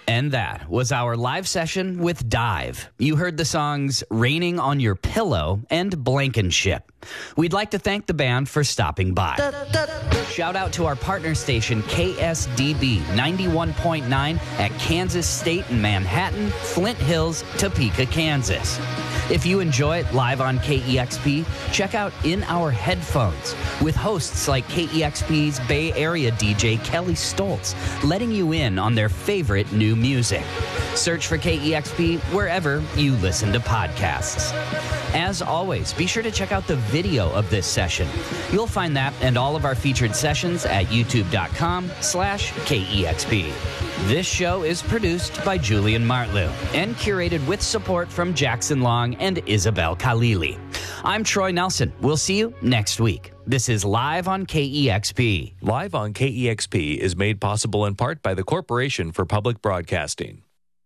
And that was our live session with Dive. You heard the songs Raining on Your Pillow and Blankenship. We'd like to thank the band for stopping by. Shout out to our partner station, KSDB 91.9 at Kansas State in Manhattan, Flint Hills, Topeka, Kansas. If you enjoy it live on KEXP, check out In Our Headphones with hosts like KEXP's Bay Area DJ Kelly Stoltz, letting you in on their favorite new music. Search for KEXP wherever you listen to podcasts. As always, be sure to check out the video of this session. You'll find that and all of our featured sessions at youtube.com/KEXP. This show is produced by Julian Martlew and curated with support from Jackson Long and Isabel Khalili. I'm Troy Nelson. We'll see you next week. This is Live on KEXP. Live on KEXP is made possible in part by the Corporation for Public Broadcasting.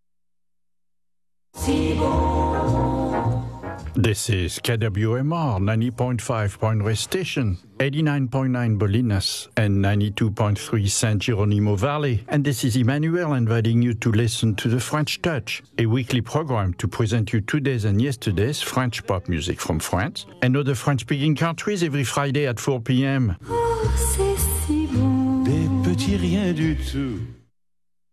This is KWMR 90.5 Point Reyes Station, 89.9 Bolinas, and 92.3 San Geronimo Valley. And this is Emmanuel inviting you to listen to The French Touch, a weekly program to present you today's and yesterday's French pop music from France and other French-speaking countries every Friday at 4 p.m. Oh, c'est si bon. Des petits riens du tout.